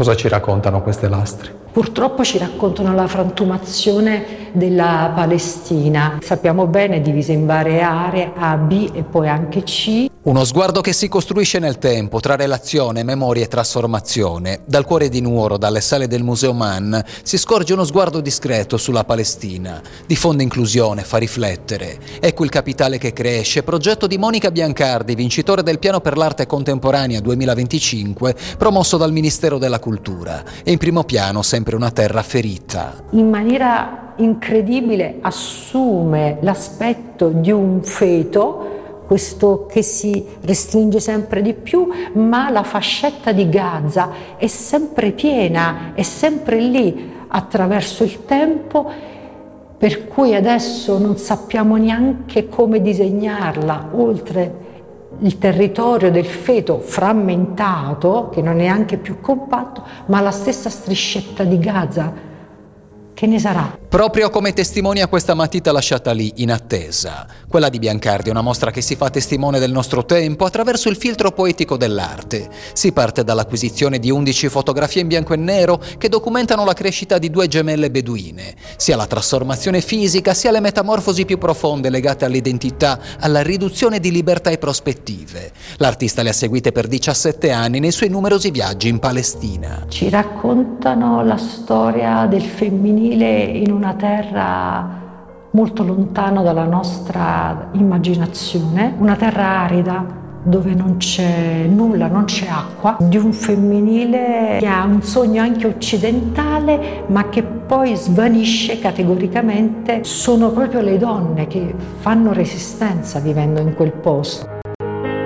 Cosa ci raccontano queste lastre? Purtroppo ci raccontano la frantumazione della Palestina. Sappiamo bene, divisa in varie aree, A, B e poi anche C. Uno sguardo che si costruisce nel tempo, tra relazione, memoria e trasformazione. Dal cuore di Nuoro, dalle sale del Museo Mann, si scorge uno sguardo discreto sulla Palestina. Diffonde inclusione, fa riflettere. Ecco il capitale che cresce, progetto di Monica Biancardi, vincitore del Piano per l'Arte Contemporanea 2025, promosso dal Ministero della Cultura. E in primo piano sempre una terra ferita. In maniera incredibile assume l'aspetto di un feto, questo che si restringe sempre di più, ma la fascetta di Gaza è sempre piena, è sempre lì attraverso il tempo, per cui adesso non sappiamo neanche come disegnarla, oltre il territorio del feto frammentato, che non è neanche più compatto, ma la stessa striscetta di Gaza. Che ne sarà? Proprio come testimonia questa matita lasciata lì, in attesa. Quella di Biancardi è una mostra che si fa testimone del nostro tempo attraverso il filtro poetico dell'arte. Si parte dall'acquisizione di 11 fotografie in bianco e nero che documentano la crescita di due gemelle beduine, sia la trasformazione fisica sia le metamorfosi più profonde legate all'identità, alla riduzione di libertà e prospettive. L'artista le ha seguite per 17 anni nei suoi numerosi viaggi in Palestina. Ci raccontano la storia del femminile in una terra molto lontano dalla nostra immaginazione, una terra arida dove non c'è nulla, non c'è acqua, di un femminile che ha un sogno anche occidentale ma che poi svanisce categoricamente. Sono proprio le donne che fanno resistenza vivendo in quel posto.